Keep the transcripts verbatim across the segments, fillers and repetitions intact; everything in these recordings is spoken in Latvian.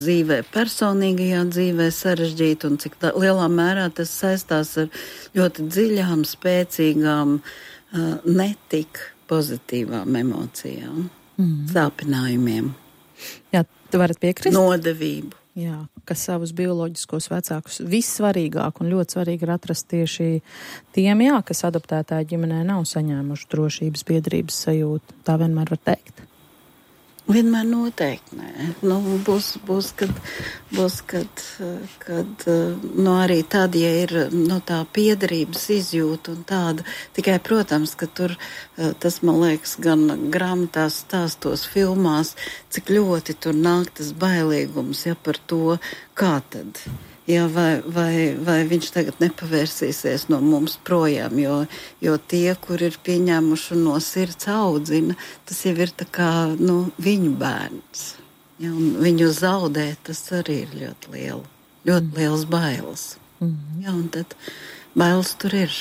dzīvē, personīgajā dzīvē sarežģīti un cik tā, lielā mērā tas saistās ar ļoti dziļām, spēcīgām, uh, netik pozitīvām emocijām, mm. sāpinājumiem. Jā, tu varat piekrist? Nodevību. Jā, ka savus bioloģiskos vecākus vissvarīgāk un ļoti svarīgi ir atrast tieši tiem, jā, kas adoptētāja ģimenē nav saņēmuši drošības biedrības sajūtu. Tā vienmēr var teikt. Vienmēr noteikti nē. Nu, būs, būs, kad, būs, kad, kad nu, arī tad, ja ir nu, tā piederības izjūta un tāda, tikai, protams, ka tur, tas, man liekas, gan grāmatās stāstos, filmās, cik ļoti tur nāk tas bailīgums, ja par to, kā tad. Jā, vai, vai, vai viņš tagad nepavērsīsies no mums projām, jo, jo tie, kur ir pieņēmuši no sirds audzina, tas jau ir tā kā, nu, viņu bērns. Ja, un viņu zaudēt, tas arī ir ļoti liela, ļoti mm. liels bailes. Mm. Ja, un tad bailes tur ir.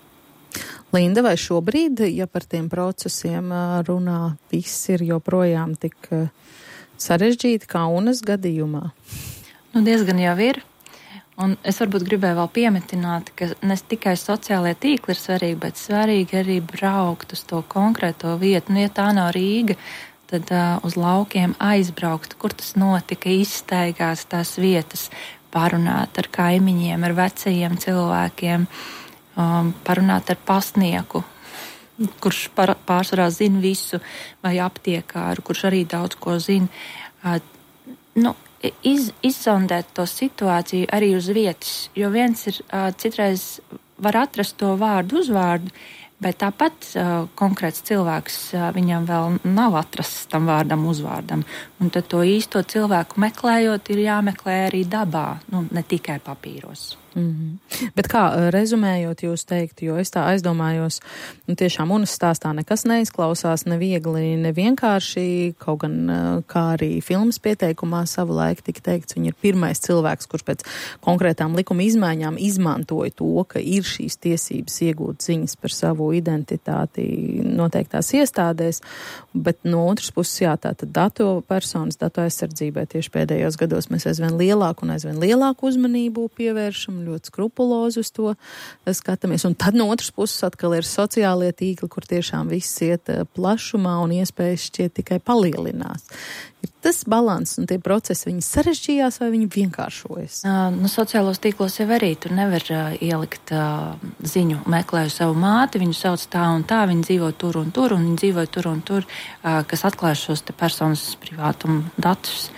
Linda, vai šobrīd, ja par tiem procesiem runā, viss ir joprojām tik sarežģīti kā Unas gadījumā? Nu, diezgan jau ir. Un es varbūt gribēju vēl piemetināt, ka ne tikai sociālajie tīkli ir svarīgi, bet svarīgi arī braukt uz to konkrēto vietu. Nu, ja tā nav Rīga, tad uh, uz laukiem aizbraukt, kur tas notika, izstaigās tās vietas, parunāt ar kaimiņiem, ar vecajiem cilvēkiem, um, parunāt ar pasnieku, kurš par, pārsvarā zina visu, vai aptiekāru, kurš arī daudz ko zina. Uh, nu, Iz, izzondēt to situāciju arī uz vietas, jo viens ir uh, citreiz var atrast to vārdu uzvārdu, bet tāpat uh, konkrēts cilvēks uh, viņam vēl nav atrasts tam vārdam uzvārdam. Un tad to īsto cilvēku meklējot ir jāmeklē arī dabā, nu, ne tikai papīros. Mm-hmm. Bet kā, rezumējot jūs teiktu, jo es tā aizdomājos, nu tiešām Unas stāstā nekas neizklausās, ne viegli, ne vienkārši, kaut gan kā arī filmas pieteikumā savu laiku tika teikts, viņa ir pirmais cilvēks, kurš pēc konkrētām likuma izmaiņām izmantoja to, ka ir šīs tiesības iegūt ziņas par savu identitāti noteiktās iestādēs, bet no otras puses, jā, tātad datu personas, datu aizsardzībai tieši pēdējos gados mēs aizvien lielāku un aizvien lielāku uzmanību pievēršam, ļoti skrupulozi uz to skatāmies. Un tad no otras puses atkal ir sociālie tīkli, kur tiešām viss iet plašumā un iespējas šķiet tikai palielinās. Ir tas balans un tie procesi, viņi sarežģījās vai viņi vienkāršojas? Uh, nu, sociālos tīklos jau arī tur nevar uh, ielikt uh, ziņu, meklēju savu māti, viņu sauc tā un tā, viņi dzīvo tur un tur, un viņi dzīvo tur un tur, uh, kas atklāj šos te personas privātumu datus.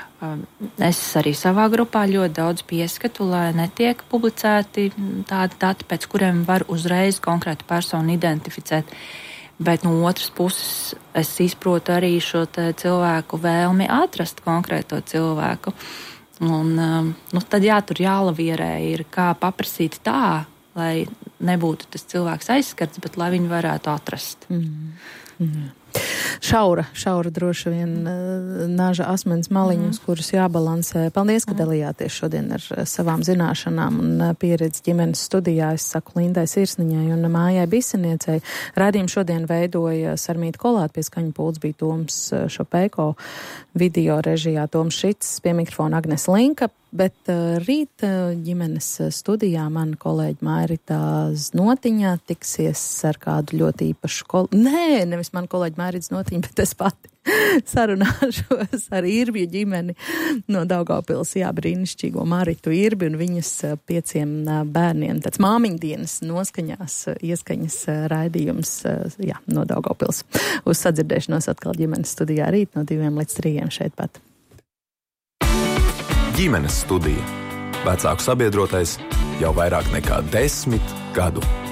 Es arī savā grupā ļoti daudz pieskatu, lai netiek publicēti tādi dati, pēc kuriem var uzreiz konkrētu personu identificēt. Bet no otras puses es izprotu arī šo cilvēku vēlmi atrast konkrēto cilvēku. Un nu, tad jā, tur jālavierē ir, kā paprasīt tā, lai nebūtu tas cilvēks aizskarts, bet lai viņu varētu atrast. Mm. Mm. Šaura, šaura droši vien naža asmens maliņus, mm. kurus jābalansē. Paldies, ka mm. dalījāties šodien ar savām zināšanām un pieredzi ģimenes studijā. Es saku Lindai Sirsniņai un Mājai Biseniecei. Raidījumu šodien veidoja Sarmīta Kolāte, pie skaņu pults bija Toms Šopēko, video režijā Toms Šits, pie mikrofona Agnes Linka. Bet uh, rīt uh, ģimenes studijā mana kolēģi Mairita Znotiņā tiksies ar kādu ļoti īpašu kolēģi. Nē, nevis mana kolēģi Mairita Znotiņa, bet es pati sarunāšos ar Irbju ģimeni no Daugavpils, jā, brīnišķīgo Maritu Irbi un viņas pieciem bērniem. Tāds māmiņdienas noskaņās, ieskaņas raidījums, jā, no Daugavpils. Uz sadzirdēšanos atkal ģimenes studijā rīt no diviem līdz trījiem šeit pat. Ģimenes studija. Vecāku sabiedrotais jau vairāk nekā desmit gadu.